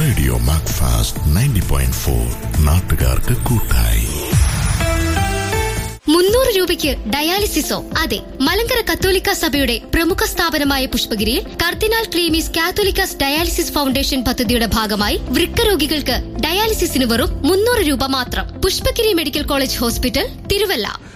Radio Macfast 90.4 നാട്ടുകാർക്ക് കൂട്ടായി. 300 രൂപയ്ക്ക് ഡയാലിസിസോ? അതെ, മലങ്കര കത്തോലിക്ക സഭയുടെ പ്രമുഖ സ്ഥാപനമായ പുഷ്പഗിരിയിൽ കർദിനാൾ ക്ലീമീസ് കാത്തോലിക്കാസ് ഡയാലിസിസ് ഫൗണ്ടേഷൻ പദ്ധതിയുടെ ഭാഗമായി വൃക്ക രോഗികൾക്ക് ഡയാലിസിസിന് വെറും 300 രൂപ മാത്രം. Pushpagiri medical college hospital, Thiruvalla.